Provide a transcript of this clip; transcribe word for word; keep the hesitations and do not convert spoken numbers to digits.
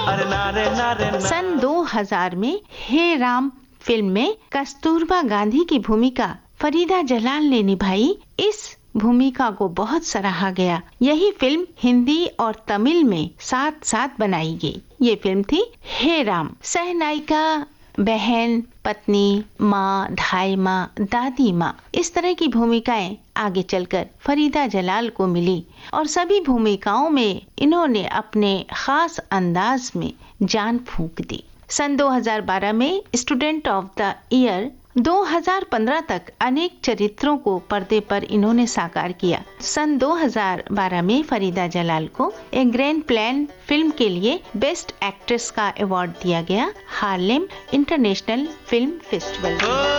सन दो हज़ार में हे राम फिल्म में कस्तूरबा गांधी की भूमिका फरीदा जलाल ने निभाई। इस भूमिका को बहुत सराहा गया। यही फिल्म हिंदी और तमिल में साथ साथ बनाई गई। ये फिल्म थी हे राम। सहनायिका, बहन, पत्नी, माँ, ढाई माँ, दादी माँ, इस तरह की भूमिकाएं आगे चलकर फरीदा जलाल को मिली और सभी भूमिकाओं में इन्होंने अपने खास अंदाज में जान फूंक दी। सन दो हज़ार बारह में स्टूडेंट ऑफ द ईयर, दो हज़ार पंद्रह तक अनेक चरित्रों को पर्दे पर इन्होंने साकार किया। सन दो हज़ार बारह में फरीदा जलाल को ए ग्रैंड प्लान फिल्म के लिए बेस्ट एक्ट्रेस का अवार्ड दिया गया हार्लेम इंटरनेशनल फिल्म फेस्टिवल।